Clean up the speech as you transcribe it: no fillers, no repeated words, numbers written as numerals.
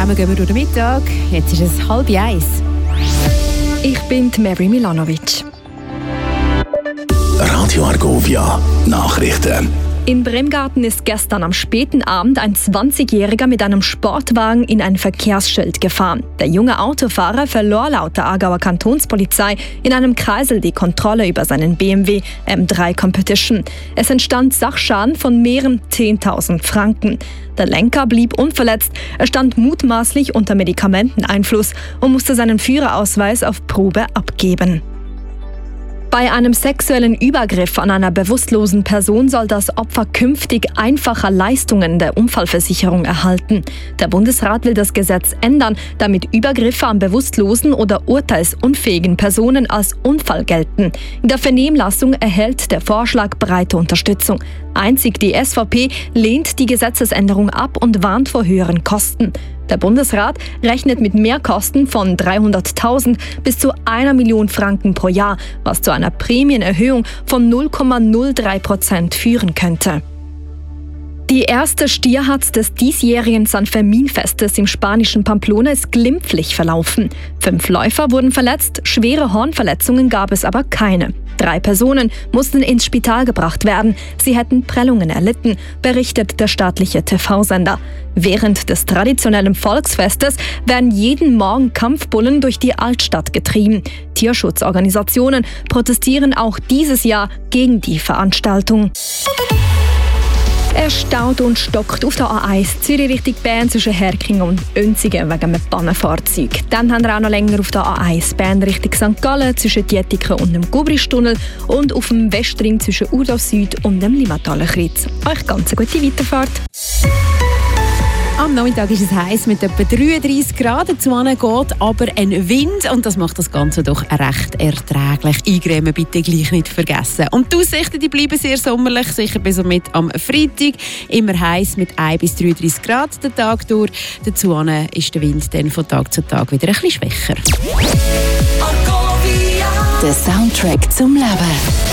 zusammen gehen wir durch den Mittag. Jetzt ist es 12:30. Ich bin Mary Milanovic. Radio Argovia, Nachrichten. In Bremgarten ist gestern am späten Abend ein 20-Jähriger mit einem Sportwagen in ein Verkehrsschild gefahren. Der junge Autofahrer verlor laut der Aargauer Kantonspolizei in einem Kreisel die Kontrolle über seinen BMW M3 Competition. Es entstand Sachschaden von mehreren 10.000 Franken. Der Lenker blieb unverletzt, er stand mutmaßlich unter Medikamenteneinfluss und musste seinen Führerausweis auf Probe abgeben. Bei einem sexuellen Übergriff an einer bewusstlosen Person soll das Opfer künftig einfacher Leistungen der Unfallversicherung erhalten. Der Bundesrat will das Gesetz ändern, damit Übergriffe an bewusstlosen oder urteilsunfähigen Personen als Unfall gelten. In der Vernehmlassung erhält der Vorschlag breite Unterstützung. Einzig die SVP lehnt die Gesetzesänderung ab und warnt vor höheren Kosten. Der Bundesrat rechnet mit Mehrkosten von 300.000 bis zu 1 Million Franken pro Jahr, was zu einer Prämienerhöhung von 0,03% führen könnte. Die erste Stierhat des diesjährigen San Fermin-Festes im spanischen Pamplona ist glimpflich verlaufen. 5 Läufer wurden verletzt, schwere Hornverletzungen gab es aber keine. 3 Personen mussten ins Spital gebracht werden. Sie hätten Prellungen erlitten, berichtet der staatliche TV-Sender. Während des traditionellen Volksfestes werden jeden Morgen Kampfbullen durch die Altstadt getrieben. Tierschutzorganisationen protestieren auch dieses Jahr gegen die Veranstaltung. Es staut und stockt auf der A1 Zürich Richtung Bern zwischen Herkingen und Önzigen wegen einem Pannenfahrzeug. Dann haben wir auch noch länger auf der A1 Bern Richtung St. Gallen zwischen Dietiken und dem Gubristunnel und auf dem Westring zwischen Urdorf Süd und dem Limataler Kreuz. Euch ganz eine gute Weiterfahrt. Am Nachmittag ist es heiß mit etwa 33 Grad. Dazu geht aber ein Wind und das macht das Ganze doch recht erträglich. Eingrämen bitte gleich nicht vergessen. Und die Aussichten die bleiben sehr sommerlich, sicher bis und mit am Freitag. Immer heiß mit 1 bis 33 Grad den Tag durch. Dazu ist der Wind dann von Tag zu Tag wieder ein bisschen schwächer. Der Soundtrack zum Leben.